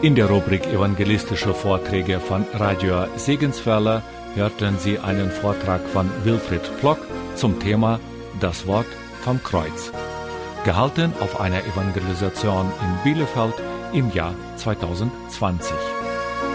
In der Rubrik Evangelistische Vorträge von Radio Segenswelle hörten Sie einen Vortrag von Wilfried Plock zum Thema Das Wort vom Kreuz, gehalten auf einer Evangelisation in Bielefeld im Jahr 2020.